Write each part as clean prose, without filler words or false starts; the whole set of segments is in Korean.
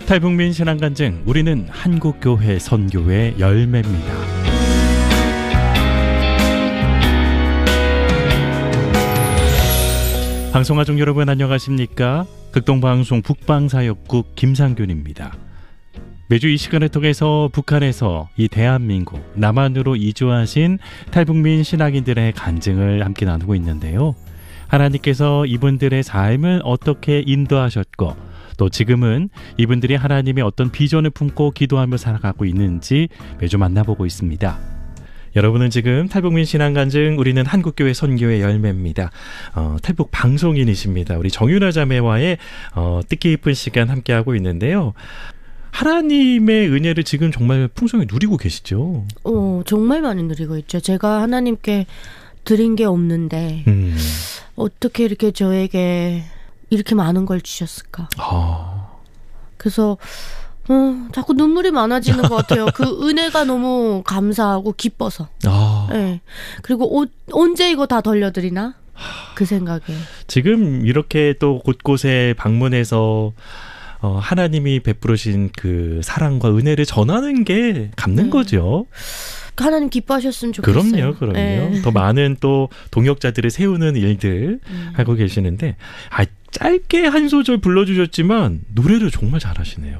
탈북민 신앙간증, 우리는 한국교회 선교의 열매입니다. 방송가족 여러분 안녕하십니까? 극동방송 북방사역국 김상균입니다. 매주 이 시간을 통해서 북한에서 이 대한민국 남한으로 이주하신 탈북민 신앙인들의 간증을 함께 나누고 있는데요. 하나님께서 이분들의 삶을 어떻게 인도하셨고 또 지금은 이분들이 하나님의 어떤 비전을 품고 기도하며 살아가고 있는지 매주 만나보고 있습니다. 여러분은 지금 탈북민 신앙간증, 우리는 한국교회 선교의 열매입니다. 탈북 방송인이십니다. 우리 정윤아 자매와의 뜻깊은 시간 함께하고 있는데요. 하나님의 은혜를 지금 정말 풍성히 누리고 계시죠? 정말 많이 누리고 있죠. 제가 하나님께 드린 게 없는데 어떻게 이렇게 저에게 이렇게 많은 걸 주셨을까? 그래서 자꾸 눈물이 많아지는 것 같아요. 그 은혜가 너무 감사하고 기뻐서. 네. 그리고 언제 이거 다 돌려드리나? 그 생각에. 지금 이렇게 또 곳곳에 방문해서 하나님이 베푸르신 그 사랑과 은혜를 전하는 게 갚는 거죠. 하나님 기뻐하셨으면 좋겠어요. 그럼요. 네. 더 많은 또 동역자들을 세우는 일들 하고 계시는데, 짧게 한 소절 불러주셨지만 노래를 정말 잘하시네요.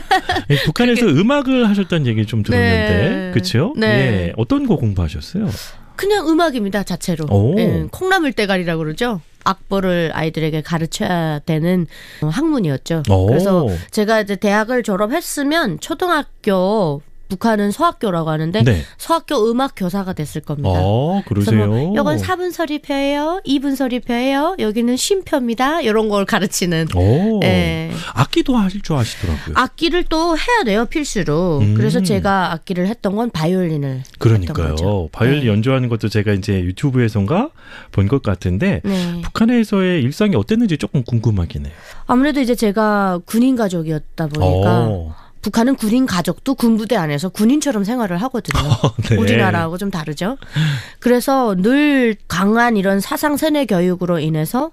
북한에서 음악을 하셨다는 얘기 좀 들었는데, 네. 그렇죠? 네. 예, 어떤 거 공부하셨어요? 그냥 음악입니다, 자체로. 네. 콩나물대가리라고 그러죠. 악보를 아이들에게 가르쳐야 되는 학문이었죠. 그래서 제가 이제 대학을 졸업했으면 초등학교, 북한은 서학교라고 하는데 네. 서학교 음악 교사가 됐을 겁니다. 그러세요? 뭐, 이건 4분서리표예요. 2분서리표예요. 여기는 쉼표입니다. 이런 걸 가르치는. 네. 악기도 하실 줄 아시더라고요. 악기를 또 해야 돼요, 필수로. 그래서 제가 악기를 했던 건 바이올린을 그러니까요. 했던 거죠. 바이올린 네. 연주하는 것도 제가 이제 유튜브에선가 본 것 같은데 네. 북한에서의 일상이 어땠는지 조금 궁금하긴 해요. 아무래도 이제 제가 군인 가족이었다 보니까 북한은 군인 가족도 군부대 안에서 군인처럼 생활을 하거든요. 네. 우리나라하고 좀 다르죠. 그래서 늘 강한 이런 사상 세뇌 교육으로 인해서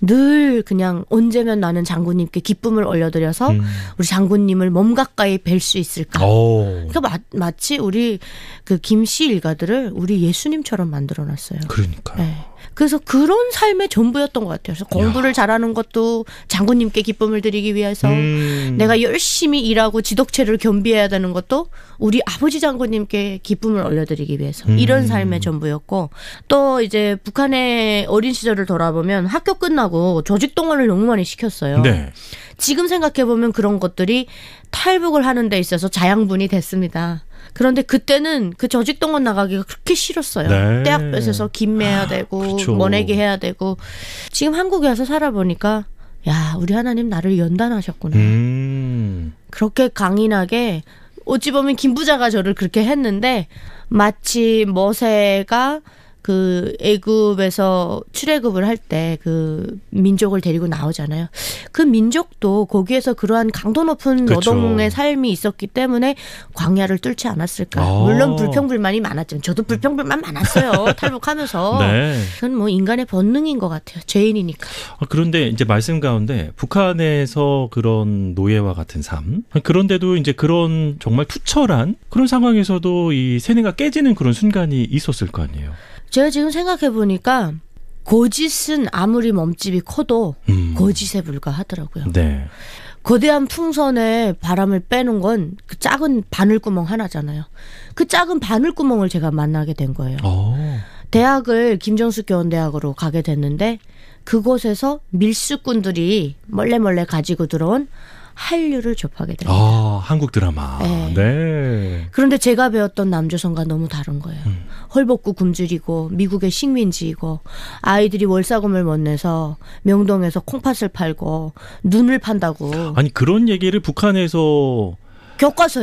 늘 그냥 언제면 나는 장군님께 기쁨을 올려드려서 우리 장군님을 몸 가까이 뵐 수 있을까. 그러니까 마치 우리 그 김씨 일가들을 우리 예수님처럼 만들어놨어요. 그러니까요. 네. 그래서 그런 삶의 전부였던 것 같아요. 그래서 공부를 잘하는 것도 장군님께 기쁨을 드리기 위해서 내가 열심히 일하고 지독체를 겸비해야 되는 것도 우리 아버지 장군님께 기쁨을 올려드리기 위해서 이런 삶의 전부였고, 또 이제 북한의 어린 시절을 돌아보면 학교 끝나고 조직동원을 너무 많이 시켰어요. 네. 지금 생각해보면 그런 것들이 탈북을 하는 데 있어서 자양분이 됐습니다. 그런데 그때는 그 조직동원 나가기가 그렇게 싫었어요. 네. 대학볕에서 김매야 되고 그렇죠. 모내기 해야 되고. 지금 한국에 와서 살아보니까 야, 우리 하나님 나를 연단하셨구나. 그렇게 강인하게, 어찌 보면 김부자가 저를 그렇게 했는데 마치 모세가 그 애굽에서 출애굽을 할 때 그 민족을 데리고 나오잖아요. 그 민족도 거기에서 그러한 강도 높은 그렇죠. 노동의 삶이 있었기 때문에 광야를 뚫지 않았을까. 물론 불평불만이 많았지만 저도 불평불만 많았어요. 탈북하면서. 네. 그건 뭐 인간의 본능인 것 같아요. 죄인이니까. 그런데 이제 말씀 가운데 북한에서 그런 노예와 같은 삶, 그런데도 이제 그런 정말 투철한 그런 상황에서도 이 세뇌가 깨지는 그런 순간이 있었을 거 아니에요. 제가 지금 생각해보니까 거짓은 아무리 몸집이 커도 거짓에 불과하더라고요. 네. 거대한 풍선에 바람을 빼는 건 그 작은 바늘구멍 하나잖아요. 그 작은 바늘구멍을 제가 만나게 된 거예요. 대학을 김정숙 교원대학으로 가게 됐는데 그곳에서 밀수꾼들이 멀레 가지고 들어온 한류를 접하게 됩니다. 한국 드라마. 네. 네. 그런데 제가 배웠던 남조선과 너무 다른 거예요. 헐벗고 굶주리고 미국의 식민지이고 아이들이 월사금을 못 내서 명동에서 콩팥을 팔고 눈을 판다고. 아니 그런 얘기를 북한에서 교과서에서.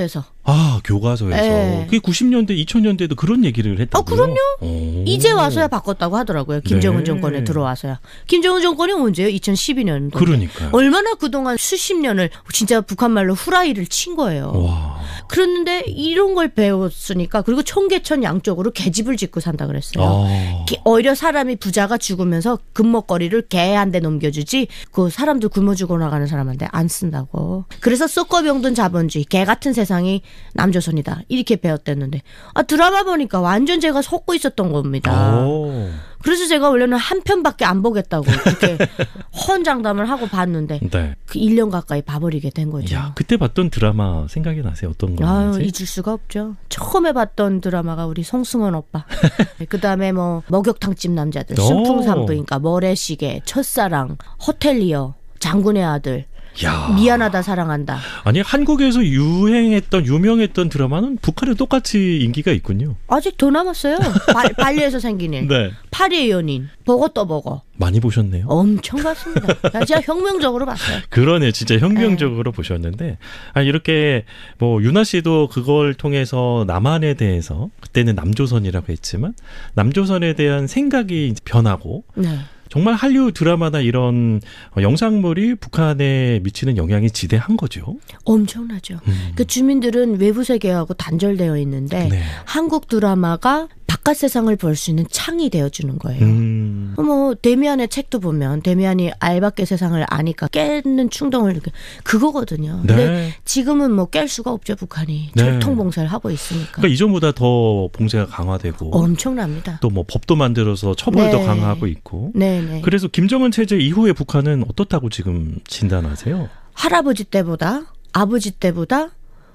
아, 교과서에서. 네. 그게 90년대, 2000년대도 그런 얘기를 했다고요? 그럼요. 오. 이제 와서야 바꿨다고 하더라고요. 김정은 네. 정권에 들어와서야. 김정은 정권이 언제요? 2012년도. 그러니까요. 얼마나 그동안 수십 년을 진짜 북한 말로 후라이를 친 거예요. 와. 그런데 이런 걸 배웠으니까 그리고 청계천 양쪽으로 계집을 짓고 산다 그랬어요. 아. 오히려 사람이 부자가 죽으면서 금목걸이를 개한테 넘겨주지 그 사람들 굶어 죽어 나가는 사람한테 안 쓴다고. 그래서 썩거병든 자본주의 개 같은 세상이 남조선이다 이렇게 배웠댔는데 드라마 보니까 완전 제가 속고 있었던 겁니다. 오. 그래서 제가 원래는 한 편밖에 안 보겠다고 그렇게 헌장담을 하고 봤는데 네. 그 1년 가까이 봐버리게 된 거죠. 야, 그때 봤던 드라마 생각이 나세요? 어떤 거였는지? 잊을 수가 없죠. 처음에 봤던 드라마가 우리 송승헌 오빠. 그다음에 뭐 목욕탕집 남자들, 순풍산부인가, 모래시계, 첫사랑, 호텔리어, 장군의 아들. 야. 미안하다 사랑한다. 아니 한국에서 유명했던 드라마는 북한에 똑같이 인기가 있군요. 아직 더 남았어요. 발리에서 생긴 일. 네. 파리의 연인. 보고 또 보고. 많이 보셨네요. 엄청 봤습니다. 진짜 혁명적으로 봤어요. 그러네. 진짜 혁명적으로 보셨는데 이렇게 뭐 윤아 씨도 그걸 통해서 남한에 대해서 그때는 남조선이라고 했지만 남조선에 대한 생각이 변하고 네. 정말 한류 드라마나 이런 영상물이 북한에 미치는 영향이 지대한 거죠. 엄청나죠. 그 주민들은 외부 세계하고 단절되어 있는데 네. 한국 드라마가 바깥 세상을 볼 수 있는 창이 되어주는 거예요. 뭐 데미안의 책도 보면 데미안이 알밖의 세상을 아니까 깨는 충동을 그거거든요. 네. 근데 지금은 뭐 깰 수가 없죠. 북한이 네. 철통 봉쇄를 하고 있으니까. 그러니까 이전보다 더 봉쇄가 강화되고 엄청납니다. 또 뭐 법도 만들어서 처벌도 네. 강화하고 있고. 네네. 그래서 김정은 체제 이후에 북한은 어떻다고 지금 진단하세요? 할아버지 때보다 아버지 때보다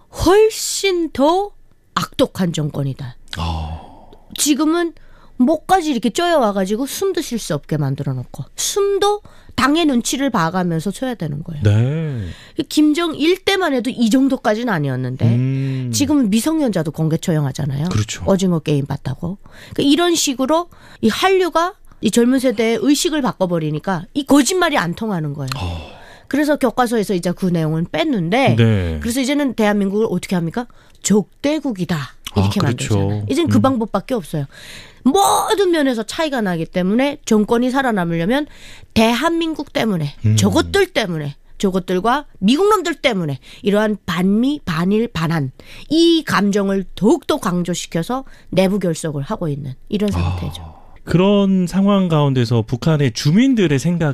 훨씬 더 악독한 정권이다. 지금은 목까지 이렇게 쪼여와가지고 숨도 쉴 수 없게 만들어놓고 숨도 당의 눈치를 봐가면서 쉬어야 되는 거예요. 네. 김정일 때만 해도 이 정도까지는 아니었는데 지금은 미성년자도 공개 처형하잖아요. 그렇죠. 오징어 게임 봤다고. 그러니까 이런 식으로 이 한류가 이 젊은 세대의 의식을 바꿔버리니까 이 거짓말이 안 통하는 거예요. 그래서 교과서에서 이제 그 내용은 뺐는데 네. 그래서 이제는 대한민국을 어떻게 합니까? 적대국이다. 이렇게 그렇죠. 만들잖아요. 이제는 그 방법밖에 없어요. 모든 면에서 차이가 나기 때문에 정권이 살아남으려면 대한민국 때문에 저것들 때문에 저것들과 미국놈들 때문에 이러한 반미, 반일, 반한 이 감정을 더욱더 강조시켜서 내부 결속을 하고 있는 이런 상태죠. 그런 상황 가운데서 북한의 주민들의 생각이